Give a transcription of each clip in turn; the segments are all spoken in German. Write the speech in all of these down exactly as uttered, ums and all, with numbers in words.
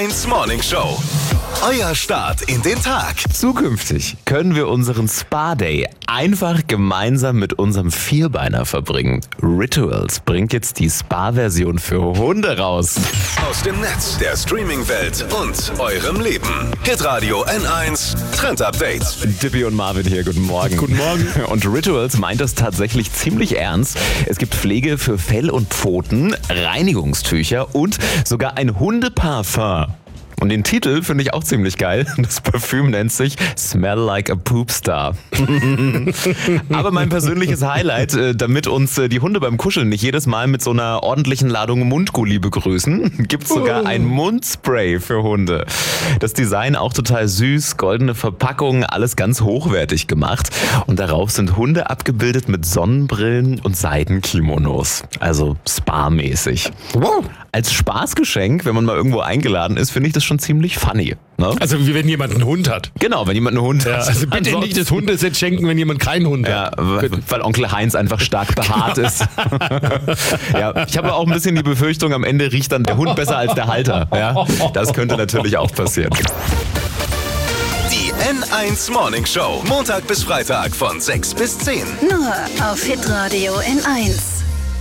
eins Morning Show. Euer Start in den Tag. Zukünftig können wir unseren Spa-Day einfach gemeinsam mit unserem Vierbeiner verbringen. Rituals bringt jetzt die Spa-Version für Hunde raus. Aus dem Netz, der Streaming-Welt und eurem Leben. Hitradio N eins Trend Update. Dippy und Marvin hier, guten Morgen. Guten Morgen. Und Rituals meint das tatsächlich ziemlich ernst. Es gibt Pflege für Fell und Pfoten, Reinigungstücher und sogar ein Hundeparfum. Und den Titel finde ich auch ziemlich geil. Das Parfüm nennt sich Smell Like a Poop Star. Aber mein persönliches Highlight, damit uns die Hunde beim Kuscheln nicht jedes Mal mit so einer ordentlichen Ladung Mundgulli begrüßen, gibt es sogar ein Mundspray für Hunde. Das Design auch total süß, goldene Verpackung, alles ganz hochwertig gemacht. Und darauf sind Hunde abgebildet mit Sonnenbrillen und Seidenkimonos. Also Spa-mäßig. Wow. Als Spaßgeschenk, wenn man mal irgendwo eingeladen ist, finde ich das schon ziemlich funny. Ne? Also wie wenn jemand einen Hund hat. Genau, wenn jemand einen Hund Ja, hat. also bitte nicht das Hundeset schenken, wenn jemand keinen Hund Ja, hat. weil, weil Onkel Heinz einfach stark behaart ist. Ja, ich habe auch ein bisschen die Befürchtung, am Ende riecht dann der Hund besser als der Halter. Ja, das könnte natürlich auch passieren. Die N eins Morning Show. Montag bis Freitag von sechs bis zehn. Nur auf Hitradio N eins.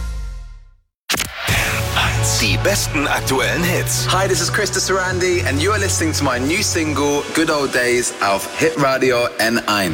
Die besten aktuellen Hits. Hi, this is Krista Sarandi and you are listening to my new single Good Old Days auf Hitradio N eins.